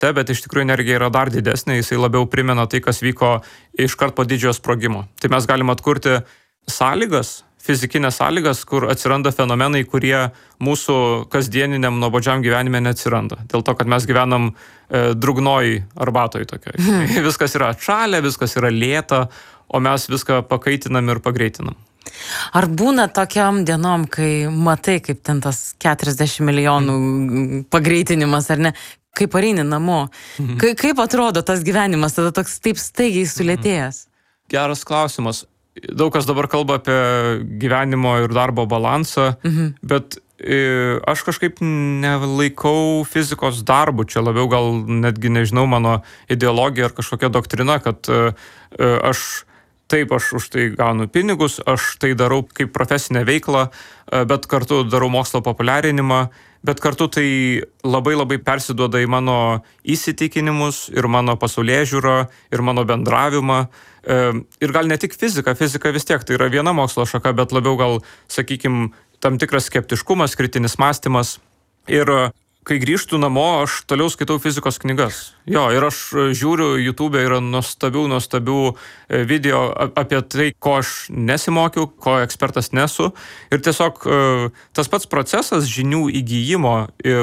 bet iš tikrųjų energija yra dar didesnė, jisai labiau primena tai, kas vyko iškart po didžiojo sprogimo. Tai mes galim atkurti sąlygas, fizikinės sąlygas, kur atsiranda fenomenai, kurie mūsų kasdieniniam nuobodžiam gyvenime neatsiranda. Dėl to, kad mes gyvenam drugnoj arbatoj tokioj. Viskas yra atšalę, viskas yra lėta, o mes viską pakaitinam ir pagreitinam. Ar būna tokiam dienom, kai matai, kaip ten tas 40 milijonų pagreitinimas, ar ne, kai pareini namo? Kaip atrodo tas gyvenimas, tada toks taip staigiai sulėtėjęs? Geras klausimas. Daug kas dabar kalba apie gyvenimo ir darbo balansą, bet aš kažkaip nelaikau fizikos darbu. Čia labiau gal netgi, nežinau, mano ideologija ar kažkokia doktrina, kad aš už tai gaunu pinigus, aš tai darau kaip profesinę veiklą, bet kartu darau mokslo populiarinimą, bet kartu tai labai persiduoda į mano įsitikinimus ir mano pasaulėžiūrą ir mano bendravimą. Ir gal ne tik fizika vis tiek tai yra viena mokslo šaka, bet labiau gal, sakykime, tam tikras skeptiškumas, kritinis mąstymas. Ir kai grįžtu namo, aš toliau skaitau fizikos knygas. Jo, ir aš žiūriu, YouTube yra nuostabių video apie tai, ko aš nesimokiau, ko ekspertas nesu. Ir tiesiog tas pats procesas žinių įgyjimo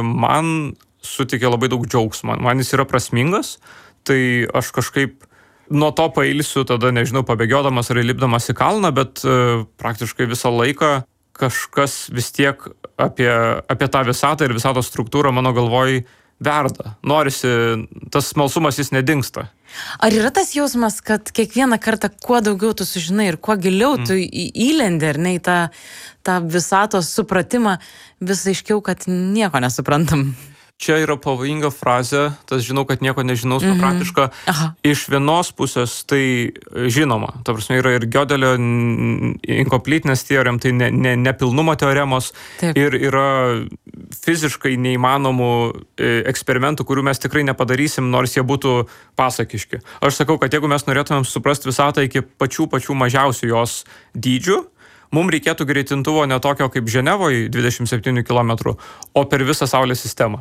man sutikė labai daug džiaugsmo. Man jis yra prasmingas, tai aš kažkaip nuo to pailsiu, tada, nežinau, pabėgiodamas ar lipdamas į kalną, bet praktiškai visą laiką kažkas vis tiek apie tą visatą ir visatos struktūrą mano galvoj verda. Norisi, tas smalsumas jis nedingsta. Ar yra tas jausmas, kad kiekvieną kartą kuo daugiau tu sužinai ir kuo giliau tu įlendi, ar ne, į tą visatos supratimą, vis aiškiau, kad nieko nesuprantam? Čia yra pavojinga frazė, tas žinau, kad nieko nežinau, supratiška. Iš vienos pusės tai žinoma. Ta prasme, yra ir Gödelio incompleteness theorem, tai nepilnumo teoremos. Taip. Ir yra fiziškai neįmanomų eksperimentų, kurių mes tikrai nepadarysim, nors jie būtų pasakiški. Aš sakau, kad jeigu mes norėtumėm suprasti visatą iki pačių mažiausių jos dydžių, mums reikėtų greitintuvo ne tokio kaip Ženevoje 27 km, o per visą Saulės sistemą.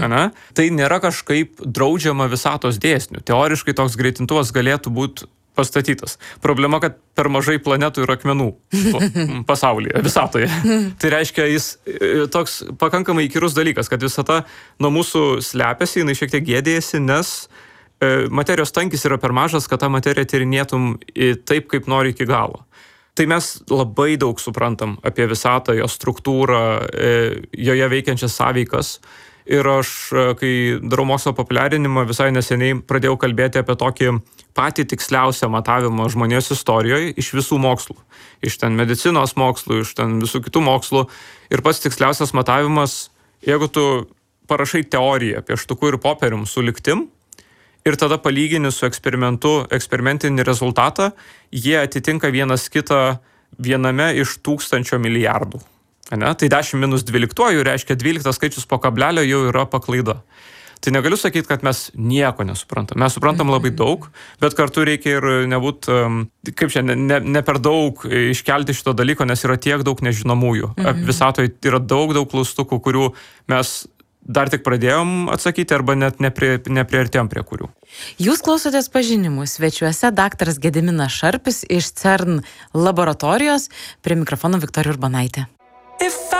Tai nėra kažkaip draudžiama visatos dėsnių. Teoriškai toks greitintuvas galėtų būti pastatytas. Problema, kad per mažai planetų ir akmenų pasaulyje, visatoje. Tai reiškia, jis toks pakankamai įkyrus dalykas, kad visata nuo mūsų slepiasi, jinai šiek tiek gėdėjasi, nes materijos tankis yra per mažas, kad tą materiją tyrinėtum taip, kaip nori iki galo. Tai mes labai daug suprantam apie visatą, jos struktūrą, joje veikiančias sąveikas. Ir aš, kai darau mokslo populiarinimą, visai neseniai pradėjau kalbėti apie tokį patį tiksliausią matavimą žmonijos istorijoje iš visų mokslų. Iš ten medicinos mokslų, iš ten visų kitų mokslų. Ir pats tiksliausias matavimas, jeigu tu parašai teoriją pieštuku ir popierium su lygtim, ir tada palygini su eksperimentinį rezultatą, jie atitinka vienas kitą viename iš 1000 milijardų. Tai 10 minus 12 reiškia 12 skaičius po kablelio jau yra paklaida. Tai negaliu sakyti, kad mes nieko nesuprantam. Mes suprantam labai daug, bet kartu reikia ir nebūt, kaip čia, ne per daug iškelti šito dalyko, nes yra tiek daug nežinomųjų. Visatoje yra daug klaustukų, kurių mes dar tik pradėjom atsakyti arba net nepriartėjom prie kurių. Jūs klausotės pažinimų. Svečiuose daktaras Gediminas Šarpis iš CERN laboratorijos, prie mikrofono Viktorija Urbonaitė.